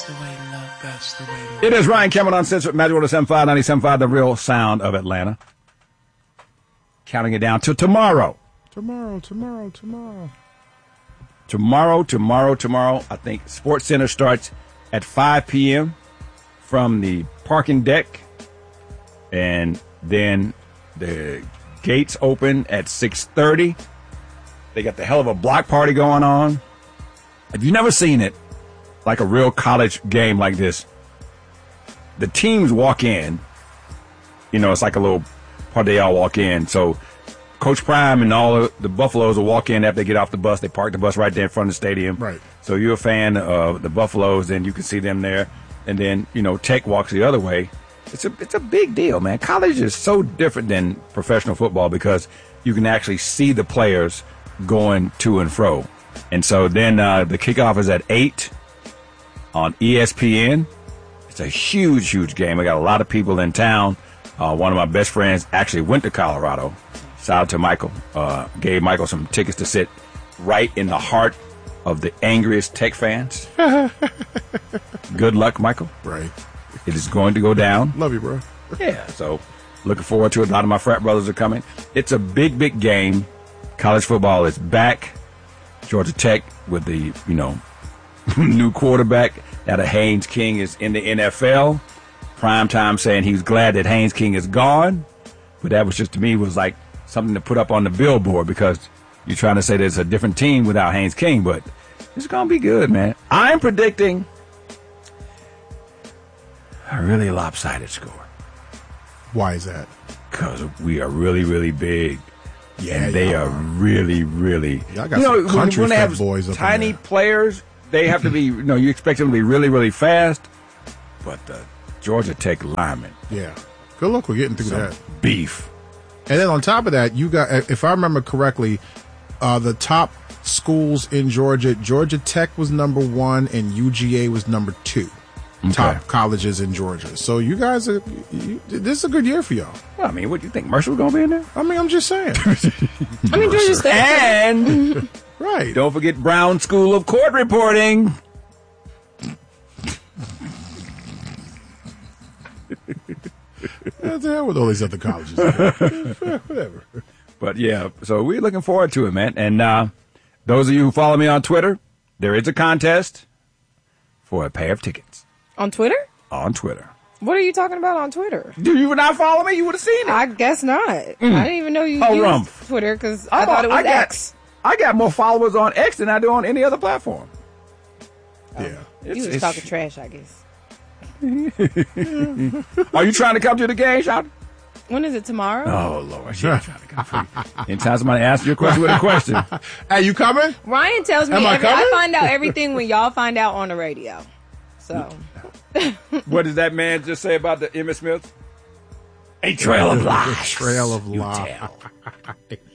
It is Ryan Cameron Uncensored, Magic 107.5, 97.5, the real sound of Atlanta. Counting it down to tomorrow. Tomorrow. I think Sports Center starts at 5 p.m. from the parking deck. And then the gates open at 6:30. They got the hell of a block party going on. If you've never seen it, like a real college game like this, the teams walk in. You know, it's like a little party. They all walk in. So Coach Prime and all of the Buffaloes will walk in after they get off the bus. They park the bus right there in front of the stadium. Right. So you're a fan of the Buffaloes, then you can see them there. And then, you know, Tech walks the other way. It's a big deal, man. College is so different than professional football because you can actually see the players going to and fro. And so then the kickoff is at 8 on ESPN. It's a huge, huge game. I got a lot of people in town. One of my best friends actually went to Colorado. Shout out to Michael. Gave Michael some tickets to sit right in the heart of the angriest Tech fans. Good luck, Michael. Right. It is going to go down. Love you, bro. Yeah, so looking forward to it. A lot of my frat brothers are coming. It's a big, big game. College football is back. Georgia Tech with the, you know, new quarterback. Now that Haynes King is in the NFL. Primetime saying he's glad that Haynes King is gone. But that was just, to me, was like something to put up on the billboard because you're trying to say there's a different team without Haynes King. But it's going to be good, man. I'm predicting a really lopsided score. Why is that? Because we are really, really big. Yeah, and they are really, really. Y'all got some country when they have boys up tiny in there. players, they have to be. You know, you expect them to be really, really fast. But the Georgia Tech linemen, Yeah. Good luck with getting through some that. beef. And then on top of that, you got, if I remember correctly, the top schools in Georgia, Georgia Tech was number 1 and UGA was number 2. Okay. Top colleges in Georgia. So you guys are, this is a good year for y'all. Well, I mean, what do you think? Mercer was going to be in there? I mean, I'm just saying. I mean, Georgia State. And Right. don't forget Brown School of Court reporting. What the hell with all these other colleges? Whatever. But yeah, so we're looking forward to it, man. And those of you who follow me on Twitter, there is a contest for a pair of tickets. On Twitter? On Twitter. What are you talking about on Twitter? Do you not follow me? You would have seen it. I guess not. I didn't even know you used Rumpf. Twitter because I thought it was X. I got more followers on X than I do on any other platform. Yeah. You was talking trash, I guess. Are you trying to come to the game, Shot? When is it, tomorrow? Oh, Lord. She ain't trying to come for you. Anytime somebody asks you a question with a question. Hey, you coming? Ryan tells me Am I coming? I find out everything when y'all find out on the radio. So. What does that man just say about the Emmitt Smith? A trail of lies. Trail of You lies. tell.